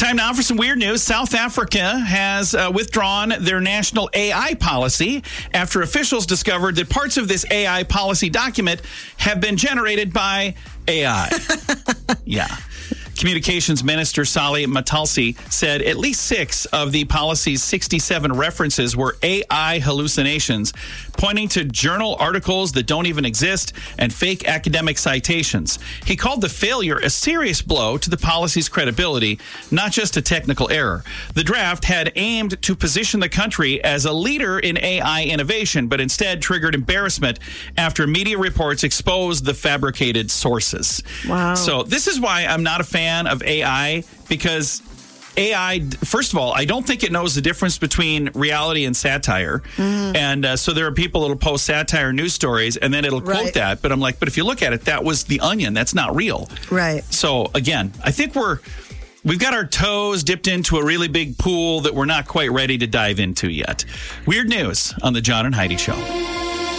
Time now for some weird news. South Africa has withdrawn their national AI policy after officials discovered that parts of this AI policy document have been generated by AI. Yeah. Communications Minister Sally Matalsi said at least 6 of the policy's 67 references were AI hallucinations, pointing to journal articles that don't even exist and fake academic citations. He called the failure a serious blow to the policy's credibility, not just a technical error. The draft had aimed to position the country as a leader in AI innovation, but instead triggered embarrassment after media reports exposed the fabricated sources. Wow. So this is why I'm not a fan of AI, because AI, first of all, I don't think it knows the difference between reality and satire. And so there are people that'll post satire news stories and then it'll quote that. But I'm like, but if you look at it, that was The Onion. That's not real. Right. So again, I think we've got our toes dipped into a really big pool that we're not quite ready to dive into yet. Weird news on the John and Heidi Show.